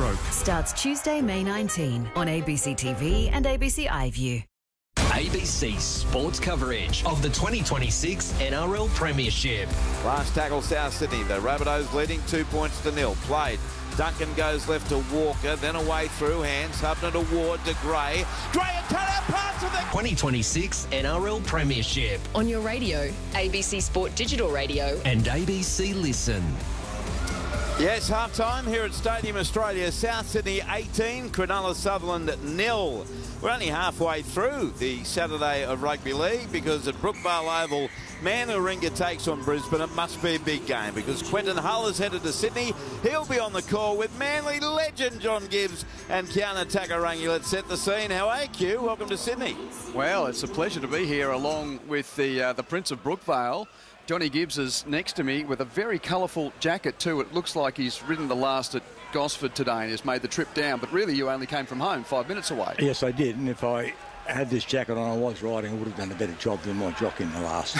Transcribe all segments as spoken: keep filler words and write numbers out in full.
stroke. Starts Tuesday, May nineteenth on A B C T V and A B C iView. A B C sports coverage of the twenty twenty-six N R L Premiership. Last tackle, South Sydney. The Rabbitohs leading two points to nil. Played. Duncan goes left to Walker, then away through hands. Hubner to Ward to Gray. Gray and cut out parts of the twenty twenty-six N R L Premiership. On your radio, A B C Sport Digital Radio. And A B C Listen. Yes, half-time here at Stadium Australia. South Sydney eighteen, Cronulla Sutherland nil. We're only halfway through the Saturday of Rugby League because at Brookvale Oval, Manuringa takes on Brisbane. It must be a big game because Quentin Hull is headed to Sydney. He'll be on the call with Manly legend John Gibbs and Kiana Takarangi. Let's set the scene. How are you, Q? Welcome to Sydney. Well, it's a pleasure to be here along with the uh, the Prince of Brookvale. Johnny Gibbs is next to me with a very colourful jacket too. It looks like he's ridden the last at Gosford today and has made the trip down, but really you only came from home five minutes away. Yes, I did, and if I had this jacket on, I was riding, I would have done a better job than my jockey in the last.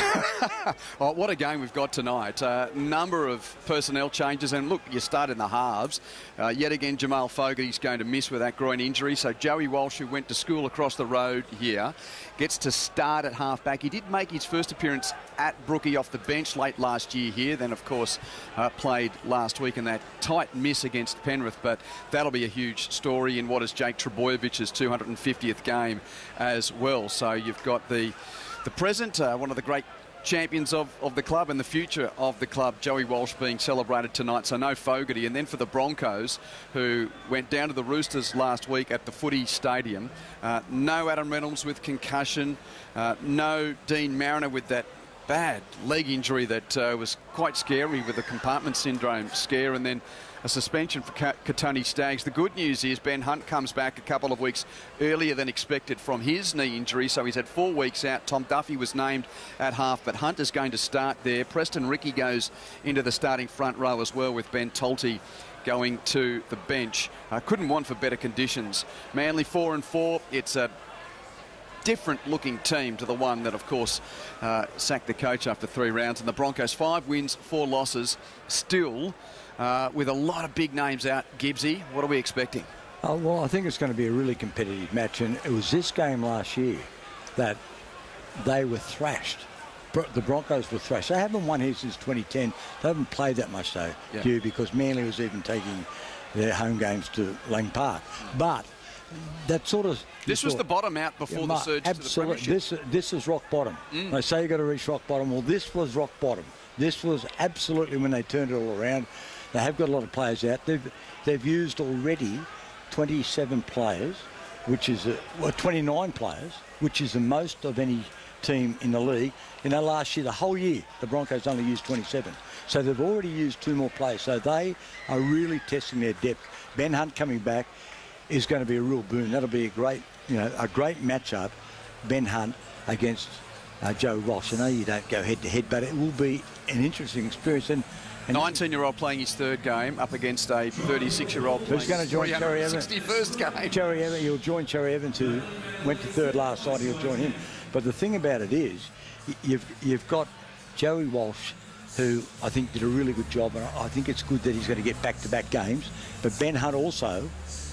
Oh, what a game we've got tonight. A uh, number of personnel changes, and look, you start in the halves. Uh, yet again, Jamal Fogarty's going to miss with that groin injury, so Joey Walsh, who went to school across the road here, gets to start at half-back. He did make his first appearance at Brookie off the bench late last year here, then, of course, uh, played last week in that tight miss against Penrith, but that'll be a huge story in what is Jake Trebojevich's two hundred fiftieth game as well. So you've got the the present, uh, one of the great champions of, of the club and the future of the club, Joey Walsh, being celebrated tonight. So no Fogarty. And then for the Broncos, who went down to the Roosters last week at the Footy Stadium, uh, no Adam Reynolds with concussion, uh, no Dean Mariner with that bad leg injury that uh, was quite scary with the compartment syndrome scare, and then a suspension for Katoni Staggs. The good news is Ben Hunt comes back a couple of weeks earlier than expected from his knee injury, so he's had four weeks out. Tom Duffy was named at half, but Hunt is going to start there. Preston Ricky goes into the starting front row as well, with Ben Tolte going to the bench. Uh, couldn't want for better conditions. Manly four and four. It's a different looking team to the one that, of course, uh, sacked the coach after three rounds. And the Broncos, five wins, four losses, still uh, with a lot of big names out. Gibbsy, what are we expecting? Oh, well, I think it's going to be a really competitive match, and it was this game last year that they were thrashed. The Broncos were thrashed. They haven't won here since twenty ten. They haven't played that much, though, yeah. Due because Manly was even taking their home games to Lang Park. But that sort of... This was thought, the bottom out before yeah, the surge absolutely. to the Premiership. This, this is rock bottom. Mm. They say you've got to reach rock bottom. Well, this was rock bottom. This was absolutely when they turned it all around. They have got a lot of players out. They've, they've used already twenty-seven players, which is... A, well, twenty-nine players, which is the most of any team in the league. You know, last year, the whole year, the Broncos only used twenty-seven. So they've already used two more players. So they are really testing their depth. Ben Hunt coming back is going to be a real boon. That'll be a great, you know, a great matchup, Ben Hunt against uh, Joe Walsh. I know you don't go head-to-head, but it will be an interesting experience. And nineteen-year-old playing his third game up against a thirty-six-year-old playing who's going to join Cherry Evans? sixty-first game. Cherry Evans, he'll join Cherry Evans, who went to third last night. He'll join him. But the thing about it is, you've you've got Joey Walsh, who I think did a really good job, and I think it's good that he's going to get back-to-back games. But Ben Hunt also,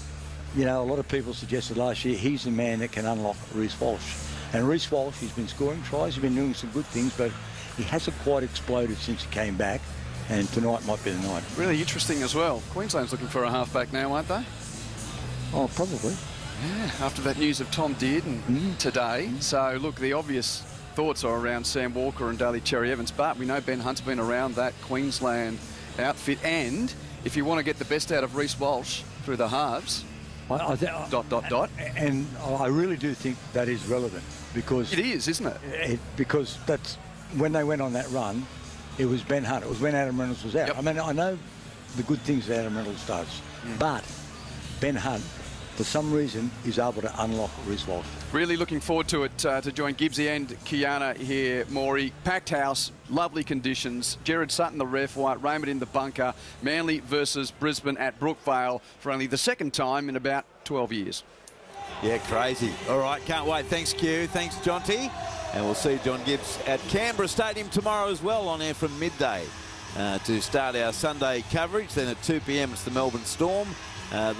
you know, a lot of people suggested last year he's the man that can unlock Reece Walsh. And Reece Walsh, he's been scoring tries, he's been doing some good things, but he hasn't quite exploded since he came back. And tonight might be the night. Really interesting as well. Queensland's looking for a halfback now, aren't they? Oh, probably. Yeah, after that news of Tom Dearden mm. today. Mm. So, look, the obvious thoughts are around Sam Walker and Daly Cherry Evans, but we know Ben Hunt's been around that Queensland outfit. And if you want to get the best out of Reece Walsh through the halves, I, I th- dot, dot, dot. And I really do think that is relevant because... It is, isn't it? it because that's when they went on that run, it was Ben Hunt. It was when Adam Reynolds was out. Yep. I mean, I know the good things that Adam Reynolds does, mm. but Ben Hunt, for some reason, is able to unlock Reece Walsh. Really looking forward to it, uh, to join Gibbsy and Kiana here, Maury. Packed house, lovely conditions. Jared Sutton, the ref, White Raymond in the bunker. Manly versus Brisbane at Brookvale for only the second time in about twelve years. Yeah, crazy. All right, can't wait. Thanks, Q. Thanks, Jonty. And we'll see John Gibbs at Canberra Stadium tomorrow as well, on air from midday uh, to start our Sunday coverage. Then at two p m it's the Melbourne Storm. Uh,